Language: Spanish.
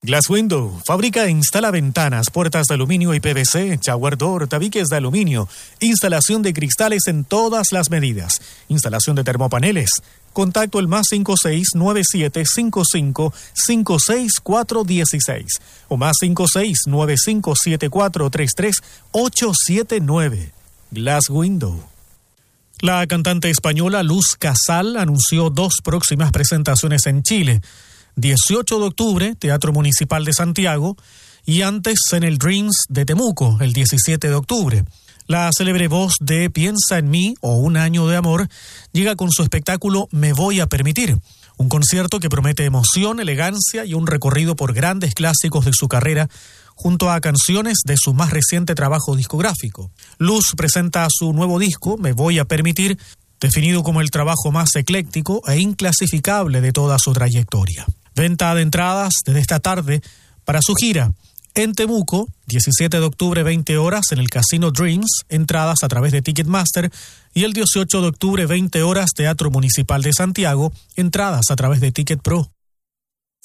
Glass Window fabrica e instala ventanas, puertas de aluminio y PVC, shower door, tabiques de aluminio, instalación de cristales en todas las medidas, instalación de termopaneles. Contacto el +56 9755 56416 o +56 9574 33879. Glass Window. La cantante española Luz Casal anunció 2 próximas presentaciones en Chile. 18 de octubre, Teatro Municipal de Santiago, y antes en el Dreams de Temuco, el 17 de octubre. La célebre voz de Piensa en mí o Un año de amor llega con su espectáculo Me voy a permitir, un concierto que promete emoción, elegancia y un recorrido por grandes clásicos de su carrera junto a canciones de su más reciente trabajo discográfico. Luz presenta su nuevo disco, Me voy a permitir, definido como el trabajo más ecléctico e inclasificable de toda su trayectoria. Venta de entradas desde esta tarde para su gira en Temuco, 17 de octubre, 20 horas, en el Casino Dreams, entradas a través de Ticketmaster, y el 18 de octubre, 20 horas, Teatro Municipal de Santiago, entradas a través de Ticket Pro.